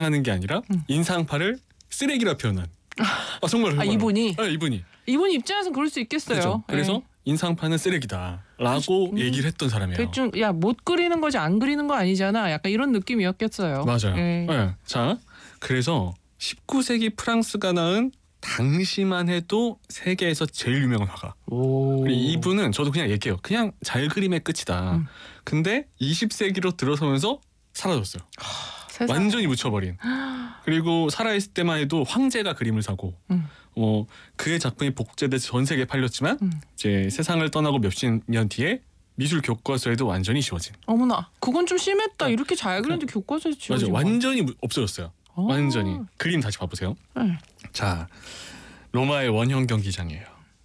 하는 게 아니라 인상파를 쓰레기라 표현한. 정말. 이분이 이분이 입장에서는 그럴 수 있겠어요. 그렇죠. 그래서 인상파는 쓰레기다라고 얘기를 했던 사람이에요. 대충 야 못 그리는 거지 안 그리는 거 아니잖아. 약간 이런 느낌이었겠어요. 맞아요. 네. 자, 그래서 19세기 프랑스가 낳은 당시만 해도 세계에서 제일 유명한 화가. 그리고 이분은 저도 그냥 얘기해요. 그냥 잘 그림의 끝이다. 근데 20세기로 들어서면서 사라졌어요. 완전히 묻혀버린. 그리고 살아있을 때만 해도 황제가 그림을 사고 그의 작품이 복제돼서 전 세계에 팔렸지만 이제 세상을 떠나고 몇십 년 뒤에 미술 교과서에도 완전히 지워진. 어머나, 그건 좀 심했다. 이렇게 잘 그렸는데 교과서에 지워진. 맞아요. 완전히 없어졌어요. 완전히. 그림 다시 봐보세요. 자, 로마의 원형 경기장이에요.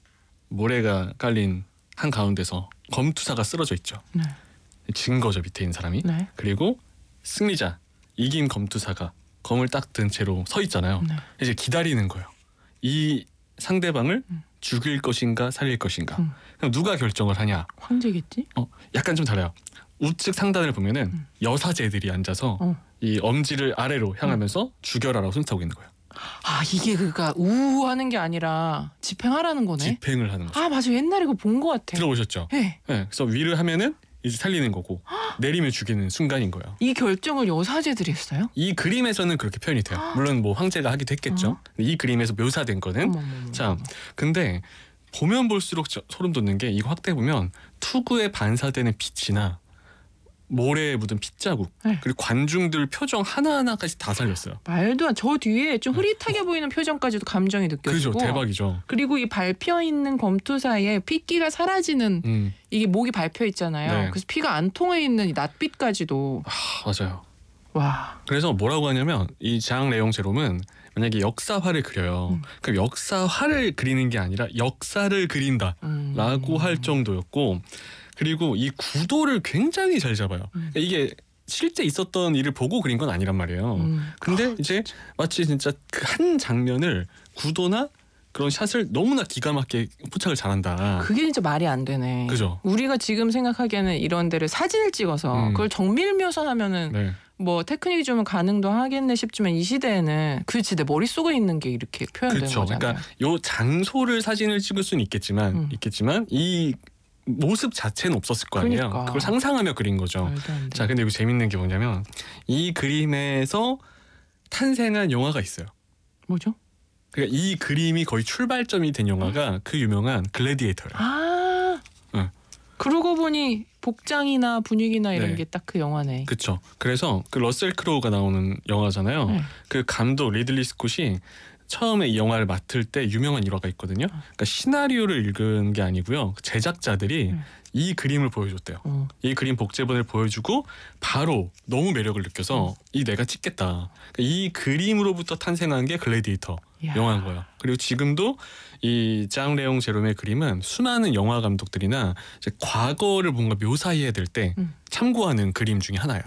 모래가 깔린 한 가운데서 검투사가 쓰러져 있죠. 네. 증거죠, 밑에 있는 사람이. 네. 그리고 승리자, 이긴 검투사가 검을 딱 든 채로 서 있잖아요. 네. 이제 기다리는 거예요. 이 상대방을 죽일 것인가 살릴 것인가. 그럼 누가 결정을 하냐? 황제겠지? 약간 좀 달라요. 우측 상단을 보면은 여사제들이 앉아서 이 엄지를 아래로 향하면서 죽여라라고 손짓하고 있는 거예요. 이게 그러니까 우하는 게 아니라 집행하라는 거네. 집행을 하는 거죠. 맞아, 옛날에 그거 본 것 같아. 들어보셨죠? 네. 그래서 위를 하면은 이제 살리는 거고 내리면 죽이는 순간인 거예요. 이 결정을 여사제들이 했어요? 이 그림에서는 그렇게 표현이 돼요. 물론 뭐 황제가 하기도 했겠죠. 이 그림에서 묘사된 거는. 자, 근데 보면 볼수록 소름 돋는 게 이거 확대해 보면 투구에 반사되는 빛이나 모래에 묻은 핏자국 그리고 관중들 표정 하나하나까지 다 살렸어요. 말도 안. 저 뒤에 좀 흐릿하게 보이는 표정까지도 감정이 느껴지고. 그죠, 대박이죠. 그리고 이 밟혀 있는 검투 사이에 핏기가 사라지는 이게 목이 밟혀 있잖아요. 네. 그래서 피가 안 통해 있는 이 낯빛까지도. 맞아요. 와. 그래서 뭐라고 하냐면 이 장 레옹 제롬은 만약에 역사화를 그려요. 그럼 역사화를 그리는 게 아니라 역사를 그린다라고 할 정도였고. 그리고 이 구도를 굉장히 잘 잡아요. 이게 실제 있었던 일을 보고 그린 건 아니란 말이에요. 근데 이제 마치 진짜 그 한 장면을 구도나 그런 샷을 너무나 기가 막히게 포착을 잘한다. 그게 진짜 말이 안 되네. 그죠. 우리가 지금 생각하기에는 이런 데를 사진을 찍어서 그걸 정밀 묘사하면은 뭐 테크닉이 좀 가능도 하겠네 싶지만 이 시대에는 그렇지 내 머릿속에 있는 게 이렇게 표현되는 그렇죠. 거잖아요. 그러니까 요 장소를 사진을 찍을 수는 있겠지만 이 모습 자체는 없었을 거 아니에요. 그러니까. 그걸 상상하며 그린 거죠. 자, 근데 여기 재밌는 게 뭐냐면 이 그림에서 탄생한 영화가 있어요. 뭐죠? 그러니까 이 그림이 거의 출발점이 된 영화가 그 유명한 글래디에이터예요. 그러고 보니 복장이나 분위기나 이런 게 딱 그 영화네. 그렇죠. 그래서 그 러셀 크로우가 나오는 영화잖아요. 그 감독 리들리 스콧이 처음에 이 영화를 맡을 때 유명한 일화가 있거든요. 그러니까 시나리오를 읽은 게 아니고요. 제작자들이 이 그림을 보여줬대요. 이 그림 복제본을 보여주고 바로 너무 매력을 느껴서 이 내가 찍겠다. 그러니까 이 그림으로부터 탄생한 게 글래디에이터 영화인 거예요. 그리고 지금도 이 장 레옹 제롬의 그림은 수많은 영화 감독들이나 이제 과거를 뭔가 묘사해야 될 때 참고하는 그림 중에 하나예요.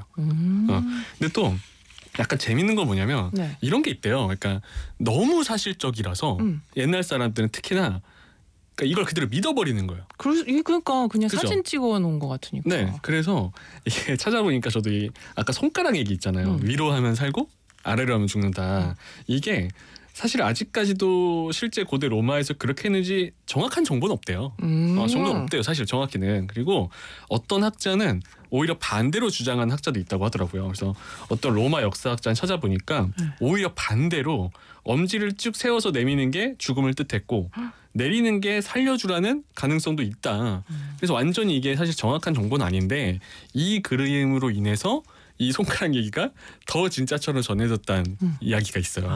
근데 또 약간 재밌는 건 뭐냐면 이런 게 있대요. 그러니까 너무 사실적이라서 옛날 사람들은 특히나 그러니까 이걸 그대로 믿어버리는 거예요. 그러니까 그냥 그죠? 사진 찍어 놓은 것 같으니까. 네, 그래서 이게 찾아보니까 저도 아까 손가락 얘기 있잖아요. 위로 하면 살고 아래로 하면 죽는다. 이게 사실 아직까지도 실제 고대 로마에서 그렇게 했는지 정확한 정보는 없대요. 정보는 없대요, 사실 정확히는. 그리고 어떤 학자는 오히려 반대로 주장하는 학자도 있다고 하더라고요. 그래서 어떤 로마 역사학자는 찾아보니까 오히려 반대로 엄지를 쭉 세워서 내미는 게 죽음을 뜻했고 내리는 게 살려주라는 가능성도 있다. 그래서 완전히 이게 사실 정확한 정보는 아닌데 이 그림으로 인해서 이 손가락 얘기가 더 진짜처럼 전해졌다는 이야기가 있어요.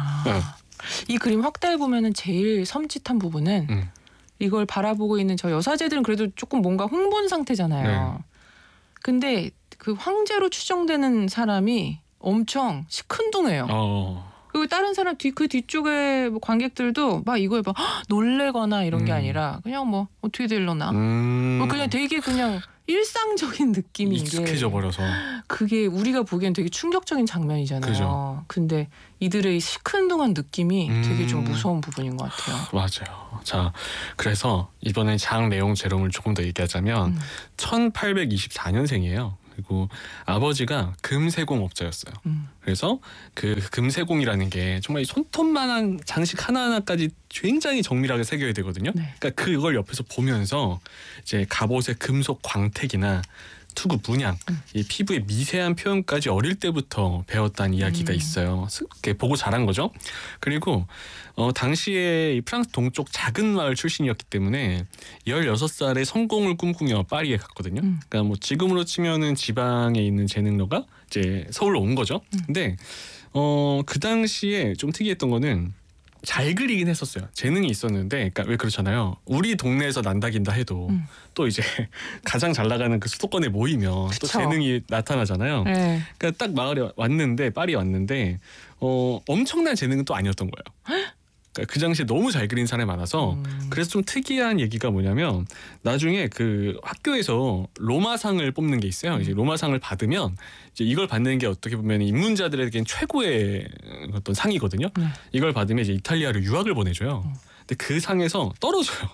이 그림 확대해 보면은 제일 섬찟한 부분은 이걸 바라보고 있는 저 여사제들은 그래도 조금 뭔가 흥분 상태잖아요. 근데 그 황제로 추정되는 사람이 엄청 시큰둥해요. 그리고 다른 사람 그 뒤쪽에 뭐 관객들도 막 이거에 막 놀래거나 이런 게 아니라 그냥 뭐 어떻게 될려나 뭐 그냥 되게 그냥 일상적인 느낌인 익숙해져 버려서 그게 우리가 보기엔 되게 충격적인 장면이잖아요. 그죠. 근데 이들의 시큰둥한 느낌이 되게 좀 무서운 부분인 것 같아요. 맞아요. 자, 그래서 이번에 장 레옹 제롬을 조금 더 얘기하자면 1824년생이에요. 그리고 아버지가 금세공업자였어요. 그래서 그 금세공이라는 게 정말 손톱만한 장식 하나하나까지 굉장히 정밀하게 새겨야 되거든요. 네. 그러니까 그걸 옆에서 보면서 이제 갑옷의 금속 광택이나 투구 문양, 이 피부의 미세한 표현까지 어릴 때부터 배웠다는 이야기가 있어요. 이렇게 보고 자란 거죠. 그리고 당시에 이 프랑스 동쪽 작은 마을 출신이었기 때문에 16살에 성공을 꿈꾸며 파리에 갔거든요. 그러니까 뭐 지금으로 치면은 지방에 있는 재능러가 이제 서울로 온 거죠. 근데 그 당시에 좀 특이했던 거는 잘 그리긴 했었어요. 재능이 있었는데, 그러니까 왜 그렇잖아요. 우리 동네에서 난다긴다 해도 또 이제 가장 잘 나가는 그 수도권에 모이면 그쵸. 또 재능이 나타나잖아요. 네. 그러니까 딱 마을에 왔는데, 파리에 왔는데 엄청난 재능은 또 아니었던 거예요. 그러니까 그 당시에 너무 잘 그린 사람이 많아서 그래서 좀 특이한 얘기가 뭐냐면 나중에 그 학교에서 로마상을 뽑는 게 있어요. 이제 로마상을 받으면 이제 이걸 받는 게 어떻게 보면 인문자들에겐 최고의 어떤 상이거든요. 이걸 받으면 이제 이탈리아로 유학을 보내줘요. 근데 그 상에서 떨어져요.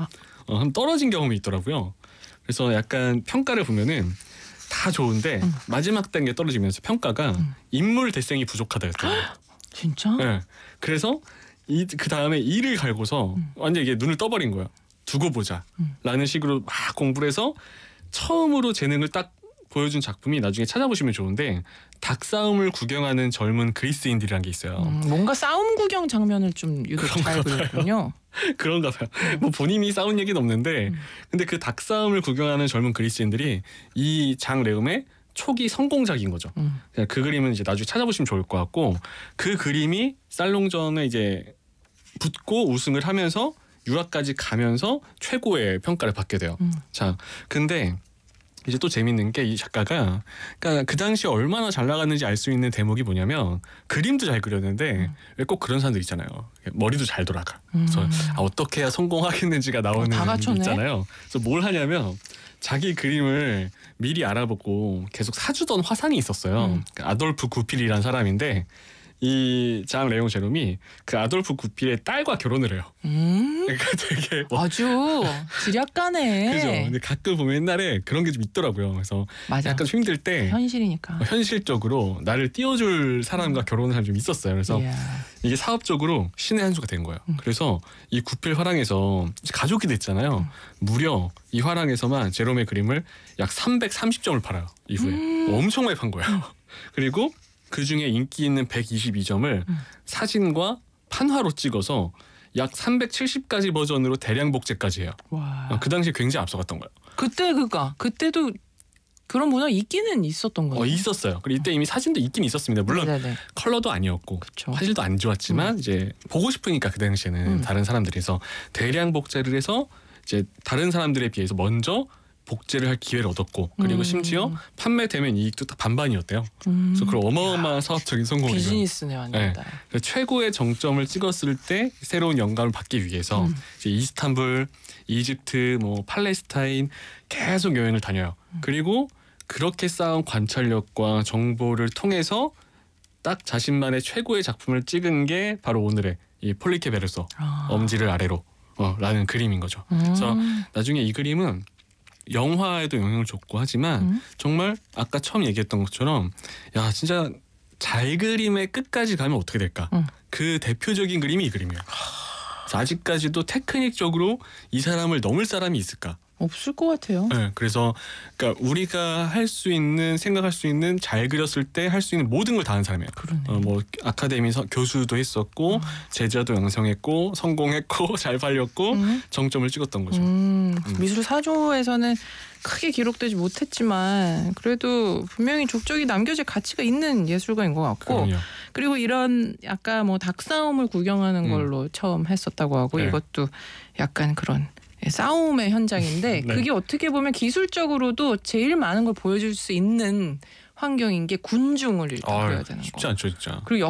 떨어진 경험이 있더라고요. 그래서 약간 평가를 보면은 다 좋은데 마지막 단계 떨어지면서 평가가 인물 대생이 부족하다였어요. 진짜? 네. 그래서 그 다음에 이를 갈고서 완전 이게 눈을 떠버린 거야. 두고 보자 라는 식으로 막 공부를 해서 처음으로 재능을 딱 보여준 작품이 나중에 찾아보시면 좋은데 닭싸움을 구경하는 젊은 그리스인들이라는 게 있어요. 뭔가 싸움 구경 장면을 좀 유독 잘 그렸군요. 그런가 봐요. 뭐 본인이 싸운 얘기는 없는데 근데 그 닭싸움을 구경하는 젊은 그리스인들이 이 장 레움의 초기 성공작인 거죠. 그 그림은 이제 나중에 찾아보시면 좋을 것 같고 그 그림이 살롱전에 이제 붙고 우승을 하면서 유학까지 가면서 최고의 평가를 받게 돼요. 자, 근데 이제 또 재밌는 게 이 작가가 그러니까 그 당시에 얼마나 잘 나갔는지 알 수 있는 대목이 뭐냐면 그림도 잘 그렸는데 왜 꼭 그런 사람들 있잖아요. 머리도 잘 돌아가. 그래서 어떻게 해야 성공하겠는지가 나오는 다 게 갖췄네. 있잖아요. 그래서 뭘 하냐면 자기 그림을 미리 알아보고 계속 사주던 화상이 있었어요. 그러니까 아돌프 구필이라는 사람인데 이 장 레옹 제롬이 그 아돌프 구필의 딸과 결혼을 해요. 그러니까 되게 아주 지략가네. 그죠. 근데 가끔 보면 옛날에 그런 게 좀 있더라고요. 그래서 맞아. 약간 좀 힘들 때 현실이니까. 현실적으로 나를 띄워줄 사람과 결혼을 한 좀 있었어요. 그래서 이야. 이게 사업적으로 신의 한 수가 된 거예요. 그래서 이 구필 화랑에서 가족이 됐잖아요. 무려 이 화랑에서만 제롬의 그림을 약 330점을 팔아요. 이후에 엄청 많이 판 거예요. 그리고 그 중에 인기 있는 122점을 사진과 판화로 찍어서 약 370가지 버전으로 대량 복제까지 해요. 와. 그 당시에 굉장히 앞서갔던 거예요. 그때도 그런 문화 있기는 있었던 거예요. 있었어요. 그리고 이때 이미 사진도 있긴 있었습니다. 물론 네네. 컬러도 아니었고 그쵸. 화질도 안 좋았지만 이제 보고 싶으니까 그 당시에는 다른 사람들에서 대량 복제를 해서 이제 다른 사람들에 비해서 먼저 복제를 할 기회를 얻었고 그리고 심지어 판매되면 이익도 딱 반반이었대요. 그래서 그런 어마어마한 사업적인 성공이에요. 비즈니스네 완전. 네. 그래서 최고의 정점을 찍었을 때 새로운 영감을 받기 위해서 이제 이스탄불, 이집트, 뭐 팔레스타인 계속 여행을 다녀요. 그리고 그렇게 쌓은 관찰력과 정보를 통해서 딱 자신만의 최고의 작품을 찍은 게 바로 오늘의 이 폴리케 베르소 엄지를 아래로 라는 그림인 거죠. 그래서 나중에 이 그림은 영화에도 영향을 줬고 하지만 정말 아까 처음 얘기했던 것처럼 야 진짜 잘 그림의 끝까지 가면 어떻게 될까? 그 대표적인 그림이 이 그림이에요. 그래서 아직까지도 테크닉적으로 이 사람을 넘을 사람이 있을까? 없을 것 같아요. 네, 그래서 그러니까 우리가 할 수 있는 생각할 수 있는 잘 그렸을 때 할 수 있는 모든 걸 다 하는 사람이에요. 그러네. 뭐 아카데미 교수도 했었고 제자도 양성했고 성공했고 잘 팔렸고 정점을 찍었던 거죠. 미술 사조에서는 크게 기록되지 못했지만 그래도 분명히 족적이 남겨질 가치가 있는 예술가인 것 같고 그럼요. 그리고 이런 아까 뭐 닭싸움을 구경하는 걸로 처음 했었다고 하고 네. 이것도 약간 그런 싸움의 현장인데 네. 그게 어떻게 보면 기술적으로도 제일 많은 걸 보여줄 수 있는 환경인 게 군중을 일단 보여야 되는 거. 쉽지 않죠 진짜. 그리고